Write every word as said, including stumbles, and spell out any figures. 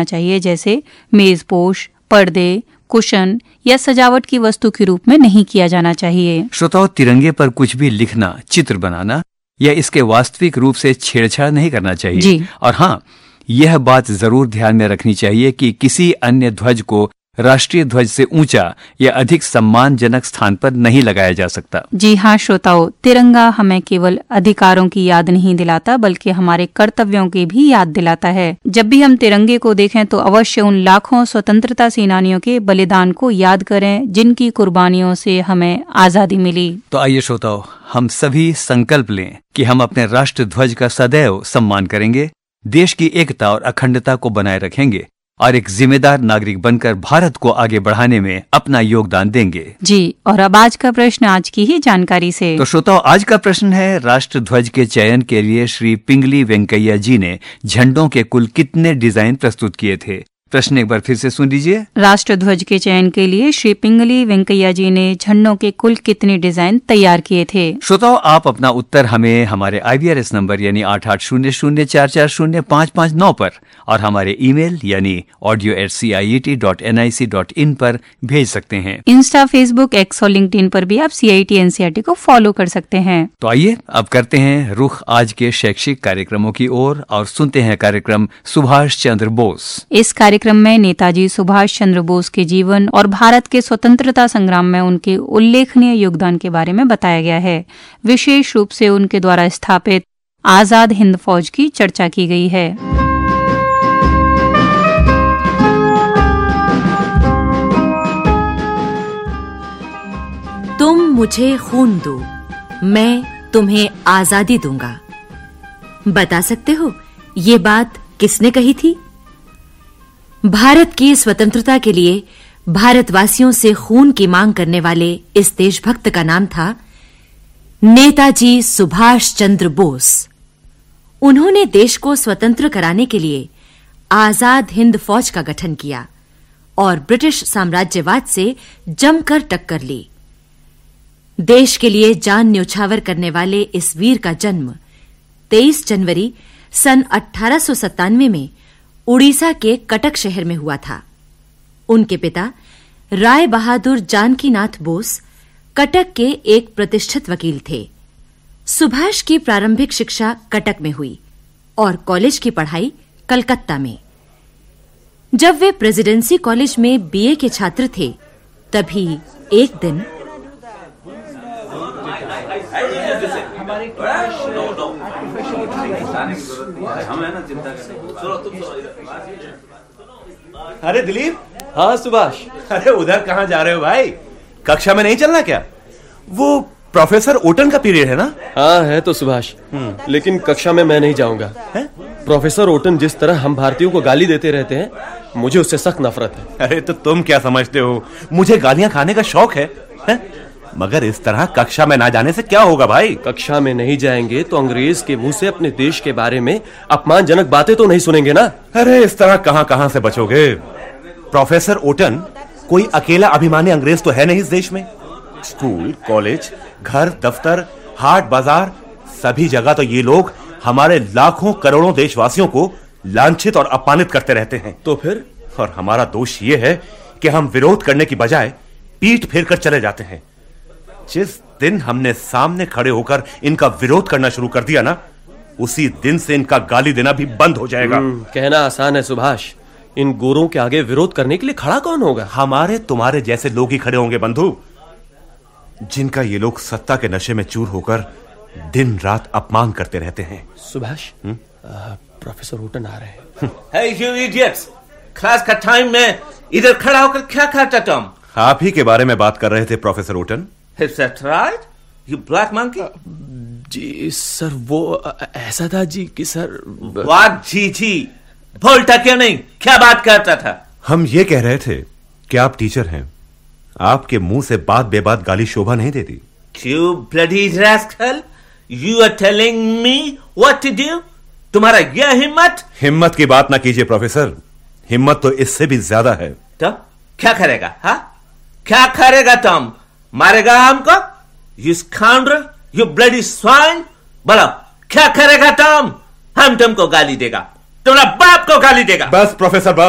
करना चाहिए, जैसे मेजपोश, पर्दे, कुशन या सजावट की वस्तु के रूप में नहीं किया जाना चाहिए। श्रोताओं, तिरंगे पर कुछ भी लिखना, चित्र बनाना या इसके वास्तविक रूप से छेड़छाड़ नहीं करना चाहिए जी। और हाँ, यह बात जरूर ध्यान में रखनी चाहिए कि किसी अन्य ध्वज को राष्ट्रीय ध्वज से ऊंचा या अधिक सम्मानजनक स्थान पर नहीं लगाया जा सकता। जी हाँ श्रोताओं, तिरंगा हमें केवल अधिकारों की याद नहीं दिलाता बल्कि हमारे कर्तव्यों की भी याद दिलाता है। जब भी हम तिरंगे को देखें तो अवश्य उन लाखों स्वतंत्रता सेनानियों के बलिदान को याद करें जिनकी कुर्बानियों से हमें आजादी मिली। तो आइए श्रोताओं, हम सभी संकल्प लें कि हम अपने राष्ट्र ध्वज का सदैव सम्मान करेंगे, देश की एकता और अखंडता को बनाए रखेंगे और एक जिम्मेदार नागरिक बनकर भारत को आगे बढ़ाने में अपना योगदान देंगे। जी, और अब आज का प्रश्न आज की ही जानकारी से। तो श्रोताओ, आज का प्रश्न है, राष्ट्र ध्वज के चयन के लिए श्री पिंगली वेंकैया जी ने झंडों के कुल कितने डिजाइन प्रस्तुत किए थे? प्रश्न एक बार फिर से सुन लीजिए। राष्ट्र ध्वज के चयन के लिए श्री पिंगली वेंकैया जी ने झंडों के कुल कितने डिजाइन तैयार किए थे? श्रोताओ, आप अपना उत्तर हमें हमारे आई वी आर एस नंबर यानी आठ आठ शून्य शून्य चार चार शून्य पाँच पाँच नौ पर और हमारे ईमेल यानी audio eight C I E T dot N I C dot in पर भेज सकते हैं। इंस्टा, फेसबुक, एक्स और लिंक्डइन पर भी आप सी I T N C R T को फॉलो कर सकते हैं। तो आइए अब करते हैं रुख आज के शैक्षिक कार्यक्रमों की ओर और सुनते हैं कार्यक्रम सुभाष चंद्र बोस। इस कार्यक्रम में नेताजी सुभाष चंद्र बोस के जीवन और भारत के स्वतंत्रता संग्राम में उनके उल्लेखनीय योगदान के बारे में बताया गया है। विशेष रूप से उनके द्वारा स्थापित आजाद हिंद फौज की चर्चा की गई है। तुम मुझे खून दो, मैं तुम्हें आजादी दूंगा। बता सकते हो ये बात किसने कही थी? भारत की स्वतंत्रता के लिए भारतवासियों से खून की मांग करने वाले इस देशभक्त का नाम था नेताजी सुभाष चंद्र बोस। उन्होंने देश को स्वतंत्र कराने के लिए आजाद हिंद फौज का गठन किया और ब्रिटिश साम्राज्यवाद से जमकर टक्कर ली। देश के लिए जान न्योछावर करने वाले इस वीर का जन्म तेईस जनवरी सन अठारह सौ सत्तानवे में उड़ीसा के कटक शहर में हुआ था। उनके पिता राय बहादुर जानकीनाथ बोस कटक के एक प्रतिष्ठित वकील थे। सुभाष की प्रारंभिक शिक्षा कटक में हुई और कॉलेज की पढ़ाई कलकत्ता में। जब वे प्रेसिडेंसी कॉलेज में बी ए के छात्र थे, तभी एक दिन अरे दिलीप। हाँ सुभाष। अरे उधर कहाँ जा रहे हो भाई? कक्षा में नहीं चलना क्या? वो प्रोफेसर ओटन का पीरियड है ना? हाँ है तो सुभाष, लेकिन कक्षा में मैं नहीं जाऊंगा। प्रोफेसर ओटन जिस तरह हम भारतीयों को गाली देते रहते हैं, मुझे उससे सख्त नफरत है। अरे तो तुम क्या समझते हो, मुझे गालियां खाने का शौक है, है? मगर इस तरह कक्षा में ना जाने से क्या होगा भाई? कक्षा में नहीं जाएंगे तो अंग्रेज के मुंह से अपने देश के बारे में अपमानजनक बातें तो नहीं सुनेंगे ना। अरे इस तरह कहां कहां से बचोगे? प्रोफेसर ओटन कोई अकेला अभिमानी अंग्रेज तो है नहीं इस देश में। स्कूल, कॉलेज, घर, दफ्तर, हाट, बाजार, सभी जगह तो ये लोग हमारे लाखों करोड़ों देशवासियों को लांछित और अपमानित करते रहते हैं। तो फिर? और हमारा दोष ये है कि हम विरोध करने की बजाय पीठ फेर कर चले जाते हैं। जिस दिन हमने सामने खड़े होकर इनका विरोध करना शुरू कर दिया ना, उसी दिन से इनका गाली देना भी बंद हो जाएगा। कहना आसान है सुभाष, इन गोरों के आगे विरोध करने के लिए खड़ा कौन होगा? हमारे तुम्हारे जैसे लोग ही खड़े होंगे बंधु, जिनका ये लोग सत्ता के नशे में चूर होकर दिन रात अपमान करते रहते हैं। सुभाष, प्रोफेसर ओटन आ रहे हैं। Hey you idiots! क्लास का टाइम में इधर खड़ा होकर क्या करता तुम? आप ही के बारे में बात कर रहे थे professor Orton. Is that right? You black monkey? Ji sir, वो ऐसा था जी कि सर। What जी जी? बोलता क्यों नहीं? क्या बात करता था? हम ये कह रहे थे कि आप टीचर हैं, आपके मुंह से बात बेबात गाली शोभा नहीं देती। You bloody rascal! You are telling me what to do? तुम्हारा यह हिम्मत? हिम्मत की बात ना कीजिए प्रोफेसर, हिम्मत तो इससे भी ज्यादा है। तो क्या करेगा? हाँ, क्या करेगा तुम? मारेगा हमको? You scoundrel! You bloody swine! बोलो, क्या करेगा तुम? हम तुमको गाली देगा, तुम्हारा बाप को गाली देगा। बस प्रोफेसर, बस।